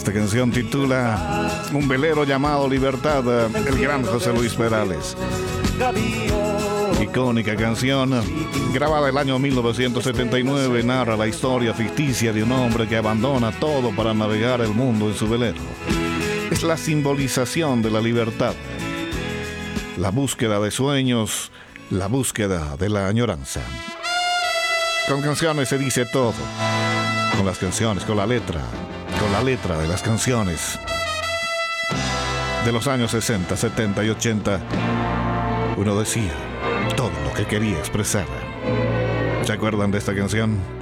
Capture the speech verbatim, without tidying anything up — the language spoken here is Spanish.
Esta canción titula Un velero llamado Libertad, el gran José Luis Perales. Icónica canción, grabada el año mil novecientos setenta y nueve, narra la historia ficticia de un hombre que abandona todo para navegar el mundo en su velero. Es la simbolización de la libertad, la búsqueda de sueños, la búsqueda de la añoranza. Con canciones se dice todo. Con las canciones, con la letra, con la letra de las canciones de los años sesenta, setenta y ochenta, uno decía todo lo que quería expresar. ¿Se acuerdan de esta canción?